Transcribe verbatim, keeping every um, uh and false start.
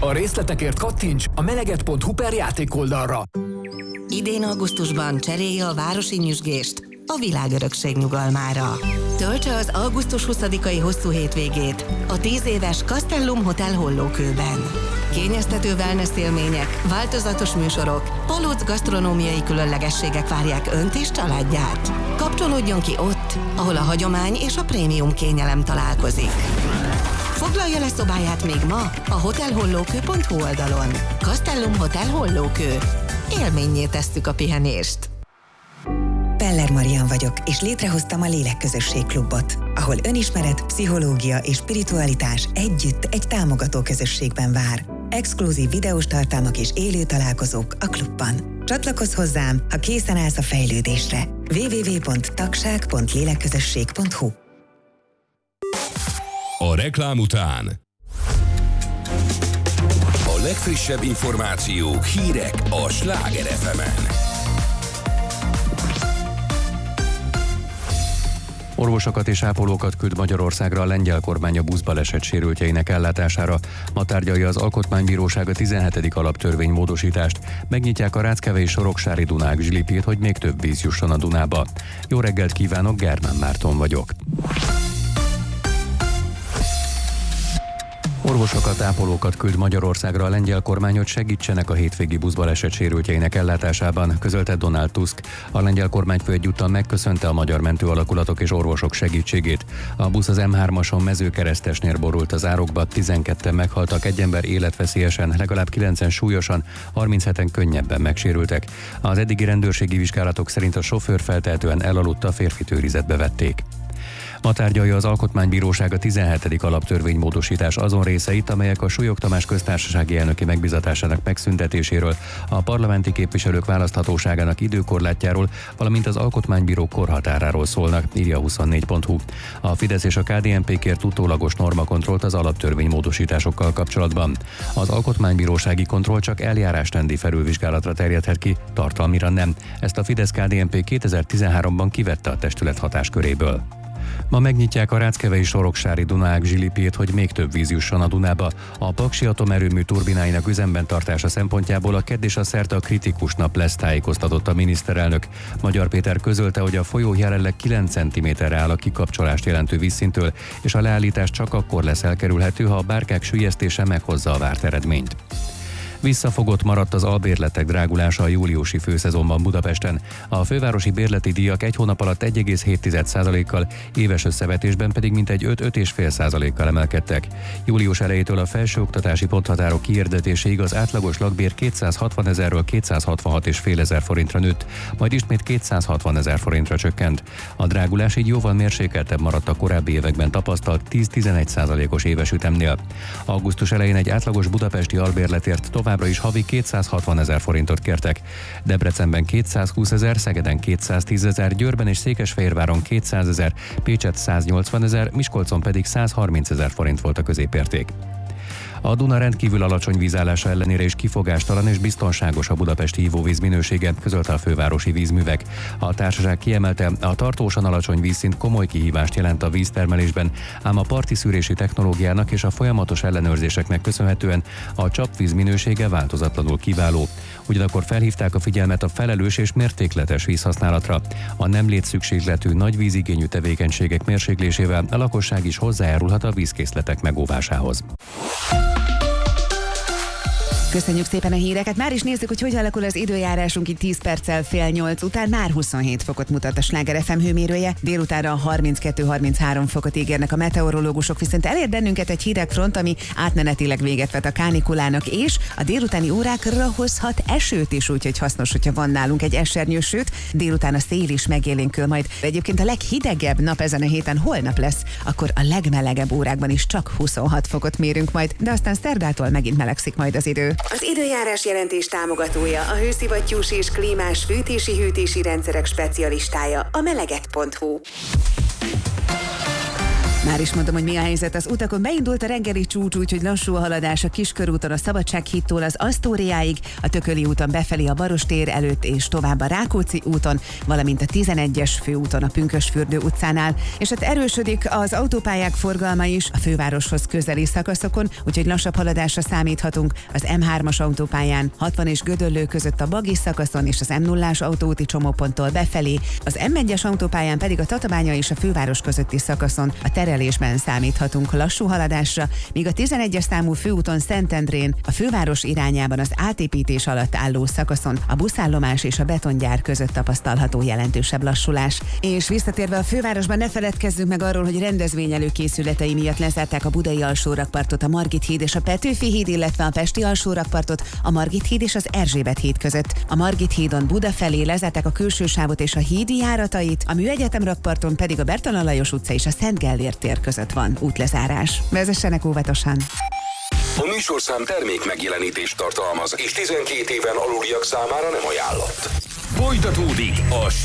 A részletekért kattints a meleget pont hu per játékoldalra. Idén augusztusban cserélje a városi nyüzsgést a világörökség nyugalmára. Töltse az augusztus huszadikai hosszú hétvégét a tíz éves Castellum Hotel Hollókőben. Kényeztető wellness élmények, változatos műsorok, palóc gasztronómiai különlegességek várják Önt és családját. Kapcsolódjon ki ott, ahol a hagyomány és a prémium kényelem találkozik. Foglalja le szobáját még ma a hotelhollókő pont hu oldalon. Castellum Hotel Hollókő. Élménnyé tesszük a pihenést. Peller Marian vagyok, és létrehoztam a Lélekközösség Klubot, ahol önismeret, pszichológia és spiritualitás együtt egy támogató közösségben vár. Exkluzív videós tartalmak és élő találkozók a klubban. Csatlakozz hozzám, ha készen állsz a fejlődésre. double-u double-u double-u pont tagság pont lélekközösség pont hu. A reklám után a legfrissebb információk, hírek a Sláger ef emen. Orvosokat és ápolókat küld Magyarországra a lengyel kormány a buszbaleset sérültjeinek ellátására. Ma tárgyalja az Alkotmánybíróság a tizenhetedik alaptörvény módosítást. Megnyitják a Ráckeve és Soroksári Dunák zsilipét, hogy még több víz jusson a Dunába. Jó reggelt kívánok, Germán Márton vagyok. Orvosokat, ápolókat küld Magyarországra a lengyel kormány, hogy segítsenek a hétvégi buszbaleset sérültjeinek ellátásában, közölte Donald Tusk. A lengyel kormányfő egyúttal megköszönte a magyar mentőalakulatok és orvosok segítségét. A busz az em hármason Mezőkeresztesnél borult az árokba, tizenketten meghaltak, egy ember életveszélyesen, legalább kilencen súlyosan, harmincheten könnyebben megsérültek. Az eddigi rendőrségi vizsgálatok szerint a sofőr feltehetően elaludt, a férfit őrizetbe vették. Ma tárgyalja az Alkotmánybíróság a tizenhetedik alaptörvénymódosítás azon részeit, amelyek a Súlyog Tamás köztársasági elnöki megbizatásának megszüntetéséről, a parlamenti képviselők választhatóságának időkorlátjáról, valamint az alkotmánybíró korhatáráról szólnak, írja huszonnégy pont hu. A Fidesz és a ká dé en pé kért utólagos normakontrollt az alaptörvénymódosításokkal kapcsolatban. Az alkotmánybírósági kontroll csak eljárásrendi felülvizsgálatra terjedhet ki, tartalmira nem. Ezt a Fidesz-ká dé en pé kétezer-tizenháromban kivette a testület hatásköréből. Ma megnyitják a Ráckevei Soroksári Dunák zsilipét, hogy még több víz jusson a Dunába. A Paksi atomerőmű turbináinak üzemben tartása szempontjából a kedd és a szerda kritikus nap lesz, tájékoztatott a miniszterelnök. Magyar Péter közölte, hogy a folyó jelenleg kilenc centiméterre áll a kikapcsolást jelentő vízszintől, és a leállítás csak akkor lesz elkerülhető, ha a bárkák süllyesztése meghozza a várt eredményt. Visszafogott maradt az albérletek drágulása a júliusi főszezonban Budapesten. A fővárosi bérleti díjak egy hónap alatt egy egész hét százalékkal, éves összevetésben pedig mintegy öt-öt egész öt százalékkal emelkedtek. Július elejétől a felsőoktatási ponthatárok kiirdetéséig az átlagos lakbér kétszázhatvan ezerről kétszázhatvanhat egész öt ezer forintra nőtt, majd ismét kétszázhatvan ezer forintra csökkent. A drágulás így jóval mérsékeltebb maradt a korábbi években tapasztalt tíz-tizenegy százalékos éves ütemnél. Augusztus elején egy átlagos budapesti albérletért tovább továbbra is havi kétszázhatvan ezer forintot kértek. Debrecenben kétszázhúsz ezer, Szegeden kétszáztíz ezer, Győrben és Székesfehérváron kétszáz ezer, Pécset száznyolcvan ezer, Miskolcon pedig százharminc ezer forint volt a középérték. A Duna rendkívül alacsony vízállása ellenére is kifogástalan és biztonságos a budapesti ivóvíz minősége, közölte a fővárosi vízművek. A társaság kiemelte, a tartósan alacsony vízszint komoly kihívást jelent a víztermelésben, ám a parti szűrési technológiának és a folyamatos ellenőrzéseknek köszönhetően a csapvíz minősége változatlanul kiváló. Ugyanakkor felhívták a figyelmet a felelős és mértékletes vízhasználatra. A nem létszükségletű nagy vízigényű tevékenységek mérséklésével a lakosság is hozzájárulhat a vízkészletek megóvásához. Köszönjük szépen a híreket. Már is nézzük, hogy hogy alakul az időjárásunk itt tíz perccel fél nyolc után. Már huszonhét fokot mutat a Sláger ef em hőmérője. Délutánra harminckettő-harminchárom fokot ígérnek a meteorológusok, viszont elér bennünket egy hidegfront, ami átmenetileg véget vet a kánikulának, és a délutáni órákra hozhat esőt is, úgyhogy hasznos, hogyha van nálunk egy esernyős, sőt, délután a szél is megélénkül majd. Egyébként a leghidegebb nap ezen a héten holnap lesz, akkor a legmelegebb órákban is csak huszonhat fokot mérünk majd, de aztán szerdától megint melegszik majd az idő. Az időjárás jelentés támogatója, a hőszivattyús és klímás fűtési-hűtési rendszerek specialistája, a meleget pont hu. Már is mondom, hogy mi a helyzet az utakon. Beindult a reggeli csúcs, úgyhogy lassú a haladás a Kiskörúton, a Szabadsághídtól az Asztóriáig, a Tököli úton befelé a Barostér előtt és tovább a Rákóczi úton, valamint a tizenegyes főúton a Pünkösdfürdő utcánál. És hát erősödik az autópályák forgalma is a fővároshoz közeli szakaszokon, úgyhogy lassabb haladásra számíthatunk az em hármas autópályán, hatvan és Gödöllő között a Bagis szakaszon és az em nullás autóúti csomóponttól befelé, az em egyes autópályán pedig a Tatabánya és a főváros közötti szakaszon a terelésben számíthatunk lassú haladásra, míg a tizenegyes számú főúton Szentendrén a főváros irányában az átépítés alatt álló szakaszon a buszállomás és a betongyár között tapasztalható jelentősebb lassulás. És visszatérve a fővárosban, ne feledkezzünk meg arról, hogy rendezvény előkészületei miatt lezárták a budai alsórakpartot, a Margit híd és a Petőfi híd, illetve a pesti alsórakpartot a Margit híd és az Erzsébet híd között. A Margit hídon Buda felé lezárták a külső sávot és a hídi járatait, a Műegyetem rakparton pedig a Bertalan Lajos utca és a Szent Gellért tér között van útlezárás. Vezessenek óvatosan! A műsorszám termék megjelenítést tartalmaz, és tizenkét éven aluliak számára nem ajánlott. Folytatódik a